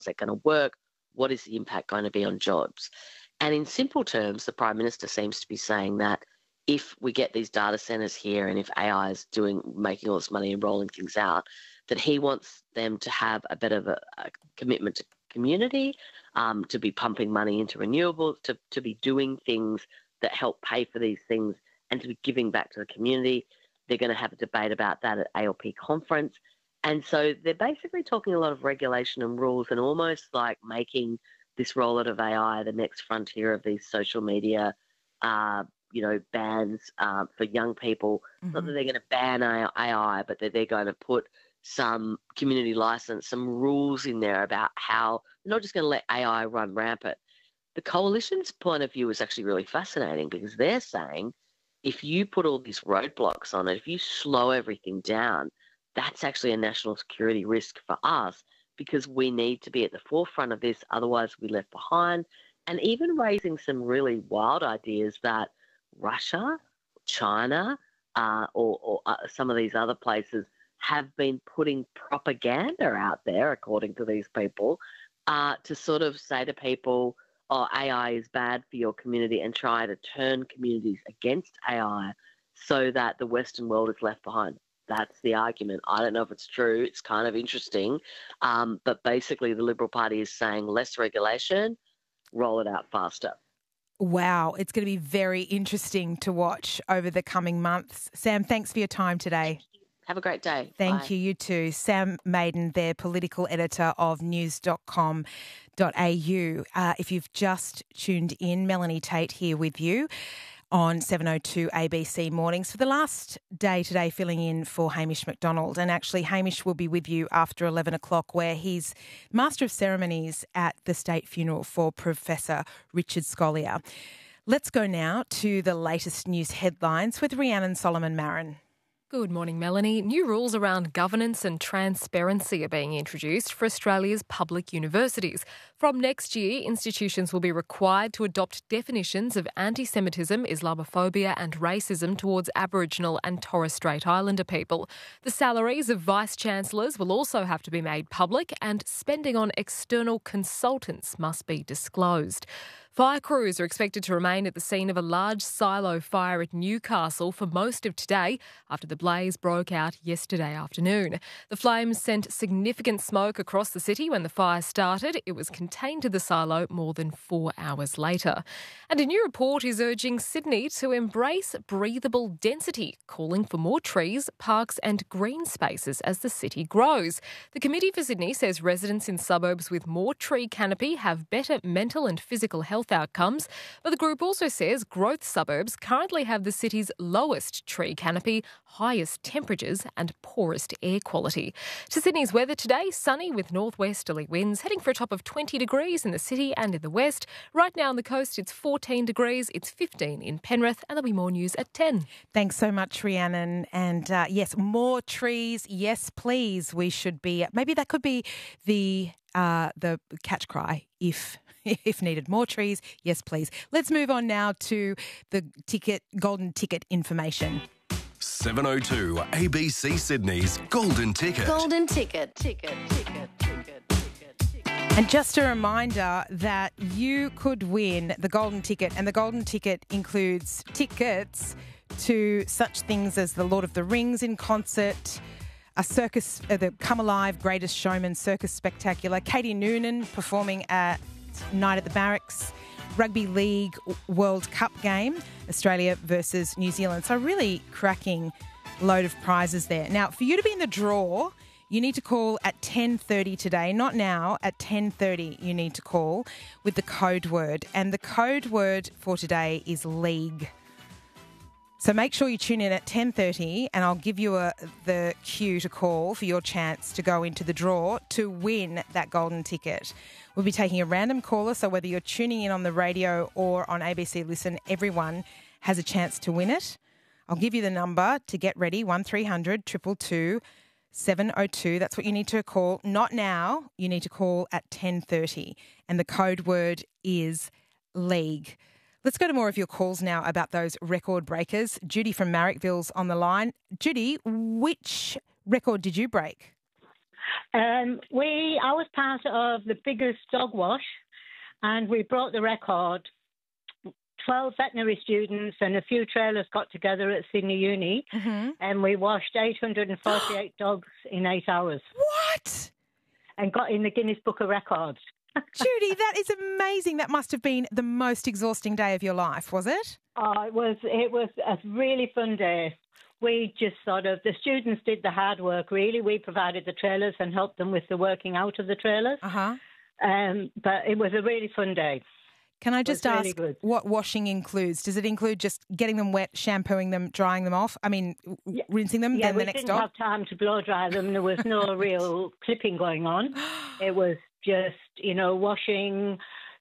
that going to work? What is the impact going to be on jobs? And in simple terms, the Prime Minister seems to be saying that if we get these data centres here and if AI is making all this money and rolling things out, that he wants them to have a bit of a commitment to community, to be pumping money into renewables, to be doing things that help pay for these things and to be giving back to the community. They're going to have a debate about that at ALP conference. And so they're basically talking a lot of regulation and rules and almost like making this rollout of AI the next frontier of these social media, bans for young people. Mm-hmm. Not that they're going to ban AI, but that they're going to put some community license, some rules in there about how they're not just going to let AI run rampant. The coalition's point of view is actually really fascinating because they're saying if you put all these roadblocks on it, if you slow everything down, that's actually a national security risk for us because we need to be at the forefront of this, otherwise we're left behind. And even raising some really wild ideas that Russia, China, or some of these other places have been putting propaganda out there, according to these people, to sort of say to people, oh, AI is bad for your community and try to turn communities against AI so that the Western world is left behind. That's the argument. I don't know if it's true. It's kind of interesting. But basically the Liberal Party is saying less regulation, roll it out faster. Wow. It's going to be very interesting to watch over the coming months. Sam, thanks for your time today. Have a great day. Thank Bye. you. You too. Sam Maiden, their political editor of news.com.au. If you've just tuned in, Melanie Tate here with you on 702 ABC Mornings for the last day today, filling in for Hamish McDonald. And actually, Hamish will be with you after 11 o'clock, where he's Master of Ceremonies at the state funeral for Professor Richard Scolyer. Let's go now to the latest news headlines with Rhiannon Solomon-Marin. Good morning, Melanie. New rules around governance and transparency are being introduced for Australia's public universities. From next year, institutions will be required to adopt definitions of anti-Semitism, Islamophobia and racism towards Aboriginal and Torres Strait Islander people. The salaries of vice-chancellors will also have to be made public and spending on external consultants must be disclosed. Fire crews are expected to remain at the scene of a large silo fire at Newcastle for most of today after the blaze broke out yesterday afternoon. The flames sent significant smoke across the city when the fire started. It was contained to the silo more than 4 hours later. And a new report is urging Sydney to embrace breathable density, calling for more trees, parks and green spaces as the city grows. The Committee for Sydney says residents in suburbs with more tree canopy have better mental and physical health outcomes, but the group also says growth suburbs currently have the city's lowest tree canopy, highest temperatures and poorest air quality. To Sydney's weather today, sunny with northwesterly winds, heading for a top of 20 degrees in the city and in the west. Right now on the coast it's 14 degrees, it's 15 in Penrith, and there'll be more news at 10. Thanks so much, Rhiannon. And yes, more trees, yes please. We should be, maybe that could be the catch cry if needed. More trees, yes please. Let's move on now to the golden ticket information. 702 ABC Sydney's Golden Ticket. Golden Ticket. And just a reminder that you could win the Golden Ticket, and the Golden Ticket includes tickets to such things as the Lord of the Rings in concert, a circus, the Come Alive Greatest Showman Circus Spectacular, Katie Noonan performing at Night at the Barracks, Rugby League World Cup game, Australia versus New Zealand. So a really cracking load of prizes there. Now, for you to be in the draw, you need to call at 10:30 today, not now, at 10:30 you need to call with the code word. And the code word for today is league. So make sure you tune in at 10:30 and I'll give you the cue to call for your chance to go into the draw to win that golden ticket. We'll be taking a random caller, so whether you're tuning in on the radio or on ABC Listen, everyone has a chance to win it. I'll give you the number to get ready, 1300 222 702. That's what you need to call. Not now. You need to call at 10:30. And the code word is league. Let's go to more of your calls now about those record breakers. Judy from Marrickville's on the line. Judy, which record did you break? I was part of the biggest dog wash, and we broke the record. 12 veterinary students and a few trailers got together at Sydney Uni, and we washed 848 dogs in 8 hours. What? And got in the Guinness Book of Records. Judy, that is amazing. That must have been the most exhausting day of your life, was it? Oh, it was a really fun day. We just the students did the hard work, really. We provided the trailers and helped them with the working out of the trailers. But it was a really fun day. Can I just ask really what washing includes? Does it include just getting them wet, shampooing them, drying them off? I mean, rinsing them, then the next dog? We didn't have time to blow dry them. There was no real clipping going on. It was just, washing,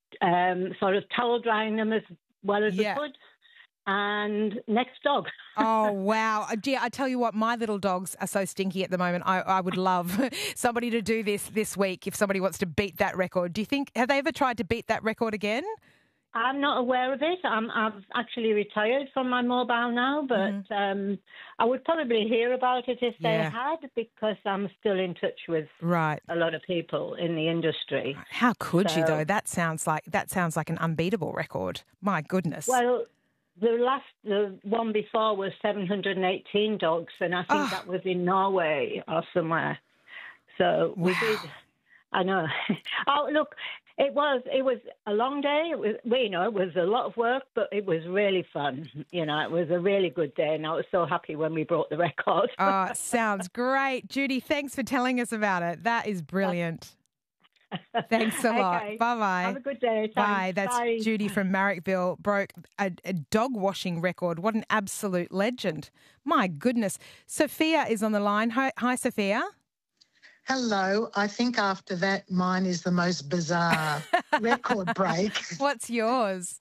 towel drying them as well as we could. And next dog. Oh, wow. Dear, I tell you what, my little dogs are so stinky at the moment. I would love somebody to do this week if somebody wants to beat that record. Do you think, have they ever tried to beat that record again? I'm not aware of it. I've actually retired from my mobile now, but I would probably hear about it if they had, because I'm still in touch with a lot of people in the industry. How could you, though? That sounds like an unbeatable record. My goodness. Well, the one before was 718 dogs, and I think that was in Norway or somewhere. So we did. I know. Oh, look, it was a long day. It was a lot of work, but it was really fun. It was a really good day, and I was so happy when we broke the record. Oh, sounds great, Judy. Thanks for telling us about it. That is brilliant. Thanks a lot. Okay. Bye-bye. Have a good day. Thanks. Bye. That's Bye. Judy from Marrickville. Broke a dog washing record. What an absolute legend. My goodness. Sophia is on the line. Hi, Sophia. Hello. I think after that, mine is the most bizarre record break. What's yours?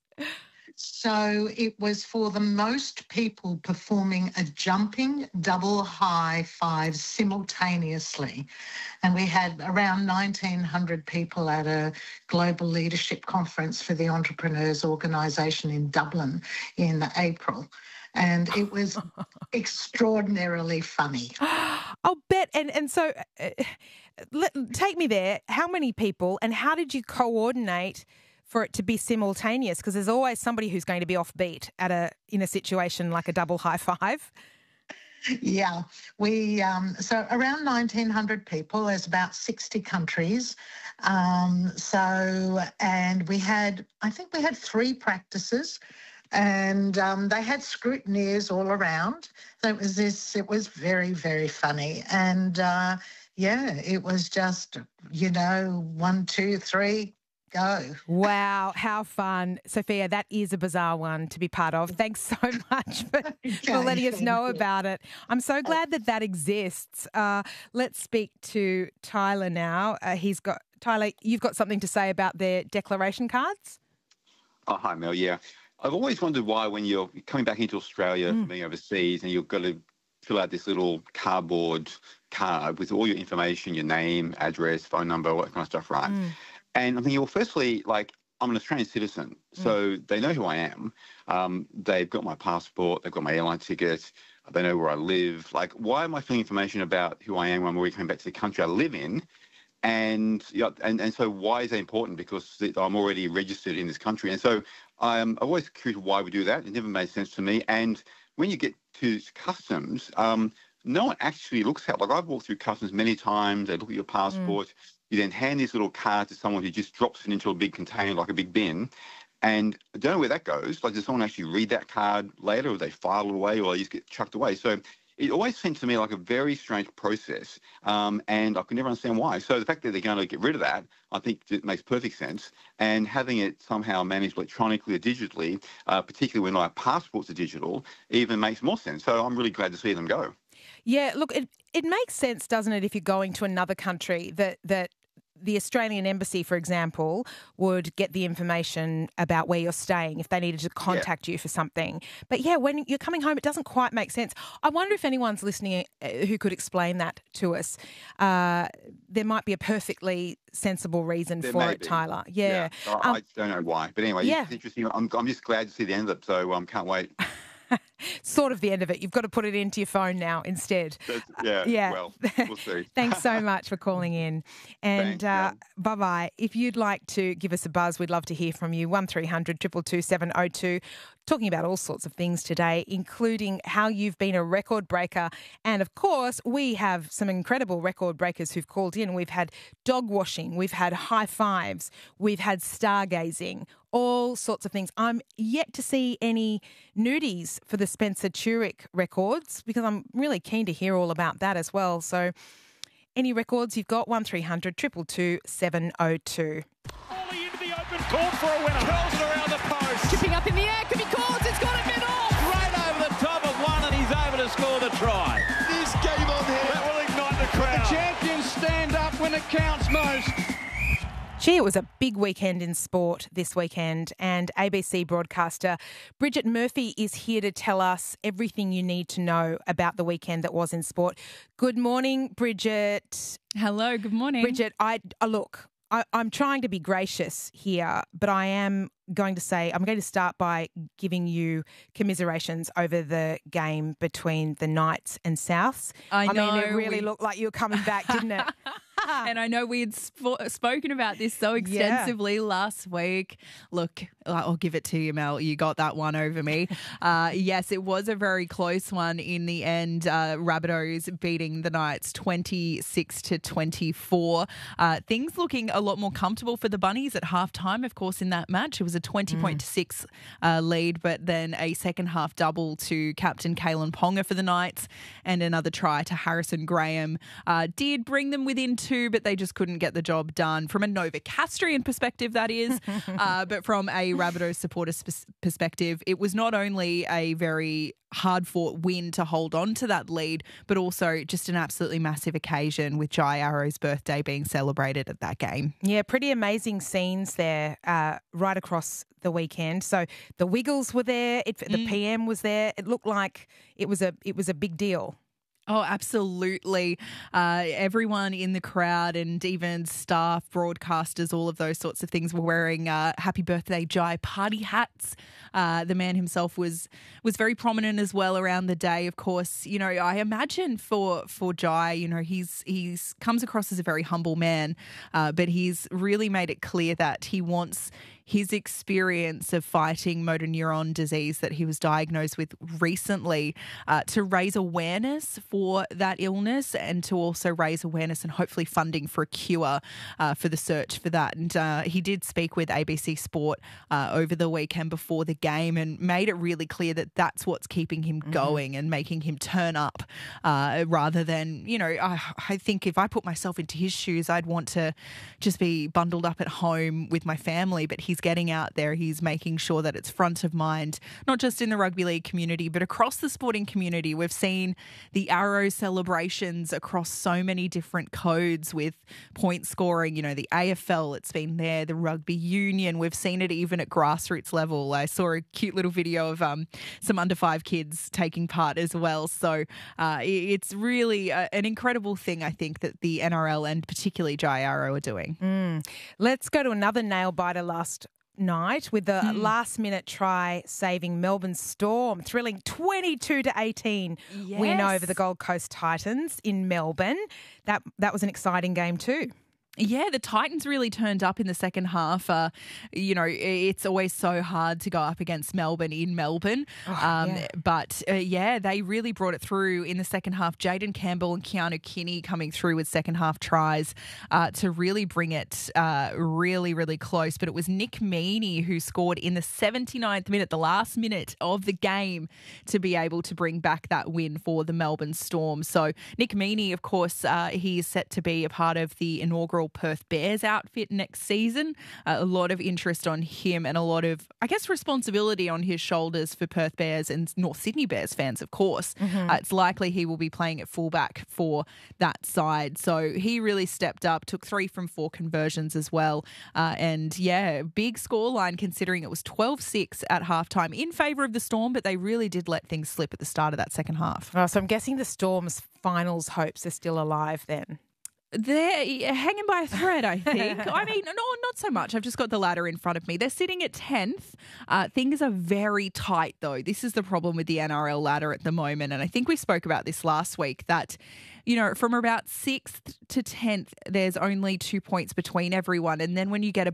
So it was for the most people performing a jumping double high five simultaneously. And we had around 1,900 people at a global leadership conference for the Entrepreneurs Organisation in Dublin in April. And it was extraordinarily funny. I'll bet. And so take me there. How many people and how did you coordinate for it to be simultaneous? Because there's always somebody who's going to be offbeat in a situation like a double high five. Yeah, we so around 1,900 people. There's about 60 countries. And we had 3 practices, and they had scrutineers all around. So it was very, very funny, and it was just 1, 2, 3. Go. Wow, how fun. Sophia, that is a bizarre one to be part of. Thanks so much for letting us know about it. I'm so glad that exists. Let's speak to Tyler now. Tyler, you've got something to say about their declaration cards? Oh, hi, Mel. Yeah. I've always wondered why when you're coming back into Australia from being overseas and you've got to fill out this little cardboard card with all your information, your name, address, phone number, all that kind of stuff, right? And I'm thinking, well, firstly, I'm an Australian citizen, so they know who I am. They've got my passport, they've got my airline ticket, they know where I live. Why am I filling information about who I am when I'm already coming back to the country I live in? And so why is that important? Because I'm already registered in this country. And so I'm always curious why we do that. It never made sense to me. And when you get to customs, no one actually looks at. I've walked through customs many times. They look at your passport. You then hand this little card to someone who just drops it into a big container, like a big bin. And I don't know where that goes. Does someone actually read that card later, or they file it away, or they just get chucked away? So it always seemed to me like a very strange process, and I could never understand why. So the fact that they're going to get rid of that, I think it makes perfect sense. And having it somehow managed electronically or digitally, particularly when our passports are digital, even makes more sense. So I'm really glad to see them go. Yeah, look, it makes sense, doesn't it, if you're going to another country that the Australian Embassy, for example, would get the information about where you're staying if they needed to contact you for something. But when you're coming home, it doesn't quite make sense. I wonder if anyone's listening who could explain that to us. There might be a perfectly sensible reason for it, Tyler. Yeah. I don't know why. But anyway, it's interesting. I'm just glad to see the end of it, so can't wait. sort of the end of it. You've got to put it into your phone now instead. Yeah. Well, we'll see. Thanks so much for calling in. And bye-bye. If you'd like to give us a buzz, we'd love to hear from you. 1300 222 702. Talking about all sorts of things today, including how you've been a record breaker. And, of course, we have some incredible record breakers who've called in. We've had dog washing. We've had high fives. We've had stargazing. All sorts of things. I'm yet to see any nudies for the Spencer Turick records because I'm really keen to hear all about that as well. So any records you've got, 1300 222 702. Ollie into the open, called for a winner. Curls it around the post. Chipping up in the air, could be caught, it's got a bit off. Right over the top of one and he's able to score the try. This game on here. That will ignite the crowd. The champions stand up when it counts most. Gee, it was a big weekend in sport this weekend, and ABC broadcaster Bridget Murphy is here to tell us everything you need to know about the weekend that was in sport. Good morning, Bridget. Hello, good morning. Bridget, I'm trying to be gracious here, but I'm going to start by giving you commiserations over the game between the Knights and Souths. I know. mean, it really looked like you were coming back, didn't it? And I know we had spoken about this so extensively last week. Look, I'll give it to you, Mel. You got that one over me. Yes, it was a very close one in the end. Rabbitohs beating the Knights 26-24. Things looking a lot more comfortable for the Bunnies at halftime. Of course, in that match, it was a 20-6 lead, but then a second half double to captain Kalen Ponga for the Knights and another try to Harrison Graham. Did bring them within 2, but they just couldn't get the job done from a Novocastrian perspective, that is. But from a Rabbitohs supporters perspective, it was not only a very hard-fought win to hold on to that lead, but also just an absolutely massive occasion with Jai Arrow's birthday being celebrated at that game. Yeah, pretty amazing scenes there right across the weekend. So the Wiggles were there, the PM was there. It looked like it was a big deal. Oh, absolutely. Everyone in the crowd and even staff, broadcasters, all of those sorts of things were wearing Happy Birthday Jai party hats. The man himself was very prominent as well around the day. Of course, you know, I imagine for Jai, you know, he's comes across as a very humble man, but he's really made it clear that he wants his experience of fighting motor neuron disease that he was diagnosed with recently to raise awareness for that illness and to also raise awareness and hopefully funding for a cure for the search for that. And he did speak with ABC Sport over the weekend before the game and made it really clear that that's what's keeping him going and making him turn up rather than, you know, I think if I put myself into his shoes, I'd want to just be bundled up at home with my family, but he's getting out there. He's making sure that it's front of mind, not just in the rugby league community, but across the sporting community. We've seen the Arrow celebrations across so many different codes with point scoring, you know, the AFL, it's been there, the rugby union. We've seen it even at grassroots level. I saw a cute little video of some under 5 kids taking part as well. So it's really an incredible thing, I think, that the NRL and particularly Jai Arrow are doing. Let's go to another nail biter last night with the last-minute try saving Melbourne Storm. Thrilling 22-18 win over the Gold Coast Titans in Melbourne. That was an exciting game too. Yeah, the Titans really turned up in the second half. You know, it's always so hard to go up against Melbourne in Melbourne. But they really brought it through in the second half. Jaden Campbell and Keanu Kinney coming through with second half tries to really bring it really, really close. But it was Nick Meaney who scored in the 79th minute, the last minute of the game, to be able to bring back that win for the Melbourne Storm. So Nick Meaney, of course, he is set to be a part of the inaugural Perth Bears outfit next season. A lot of interest on him and a lot of, I guess, responsibility on his shoulders for Perth Bears and North Sydney Bears fans, of course. It's likely he will be playing at fullback for that side. So he really stepped up, took 3 from 4 conversions as well. And yeah, big scoreline considering it was 12-6 at halftime in favour of the Storm, but they really did let things slip at the start of that second half. Oh, so I'm guessing the Storm's finals hopes are still alive then. They're hanging by a thread, I think. I mean, no, not so much. I've just got the ladder in front of me. They're sitting at 10th. Things are very tight, though. This is the problem with the NRL ladder at the moment. And I think we spoke about this last week that, from about 6th to 10th, there's only 2 points between everyone. And then when you get